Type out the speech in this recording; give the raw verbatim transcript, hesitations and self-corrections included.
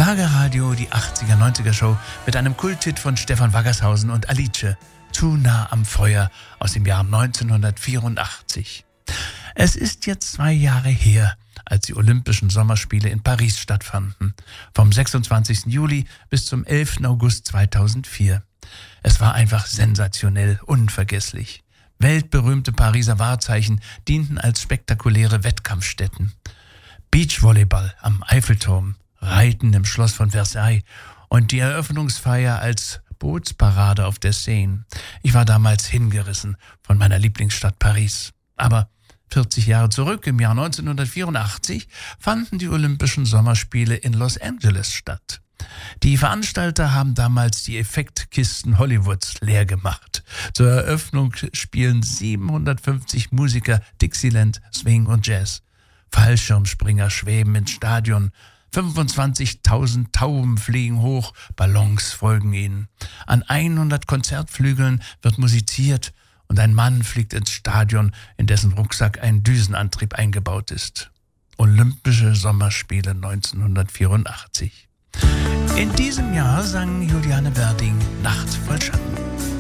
Schlagerradio, die achtziger-neunziger-Show mit einem Kulthit von Stefan Waggershausen und Alice, Zu nah am Feuer aus dem Jahr neunzehnhundertvierundachtzig. Es ist jetzt zwei Jahre her, als die Olympischen Sommerspiele in Paris stattfanden, vom sechsundzwanzigsten Juli bis zum elften August zweitausendvier. Es war einfach sensationell, unvergesslich. Weltberühmte Pariser Wahrzeichen dienten als spektakuläre Wettkampfstätten. Beachvolleyball am Eiffelturm, Reiten im Schloss von Versailles und die Eröffnungsfeier als Bootsparade auf der Seine. Ich war damals hingerissen von meiner Lieblingsstadt Paris. Aber vierzig Jahre zurück, im Jahr neunzehnhundertvierundachtzig, fanden die Olympischen Sommerspiele in Los Angeles statt. Die Veranstalter haben damals die Effektkisten Hollywoods leer gemacht. Zur Eröffnung spielen siebenhundertfünfzig Musiker Dixieland, Swing und Jazz. Fallschirmspringer schweben ins Stadion. fünfundzwanzigtausend Tauben fliegen hoch, Ballons folgen ihnen. An hundert Konzertflügeln wird musiziert und ein Mann fliegt ins Stadion, in dessen Rucksack ein Düsenantrieb eingebaut ist. Olympische Sommerspiele neunzehnhundertvierundachtzig. In diesem Jahr sang Juliane Werding Nacht voll Schatten.